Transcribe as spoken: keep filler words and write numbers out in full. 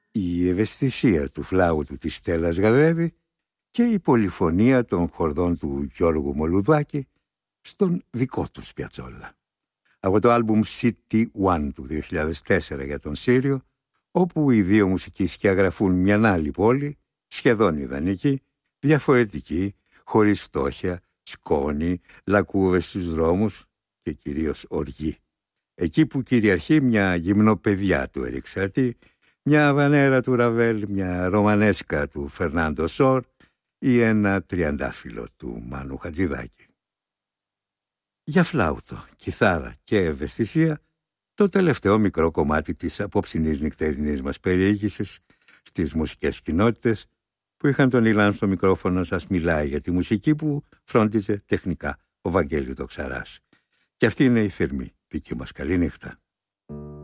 η ευαισθησία του φλάουτου της Στέλλας Γαδεύη και η πολυφωνία των χορδών του Γιώργου Μολουδάκη στον δικό του Πιατσόλα. Από το άλμπουμ σι τι ένα του δύο χιλιάδες τέσσερα για τον Σύριο, όπου οι δύο μουσικοί σκιαγραφούν μιαν άλλη πόλη, σχεδόν ιδανική, διαφορετική, χωρίς φτώχεια, σκόνη, λακκούβες στους δρόμους και κυρίως οργή. Εκεί που κυριαρχεί μια γυμνοπαιδιά του Ερικ-Σατή, μια βανέρα του Ραβέλ, μια ρωμανέσκα του Φερνάντο Σόρ ή ένα τριαντάφυλλο του Μάνου Χατζηδάκη. Για φλάουτο, κιθάρα και ευαισθησία, το τελευταίο μικρό κομμάτι της απόψινής νυχτερινής μας περιήγησης στις μουσικές κοινότητες που είχαν τον Ηλάν στο μικρόφωνο σας μιλάει για τη μουσική που φρόντιζε τεχνικά ο Βαγγέλης Δοξαράς. Και αυτή είναι η θερμή δική μας καλή νύχτα.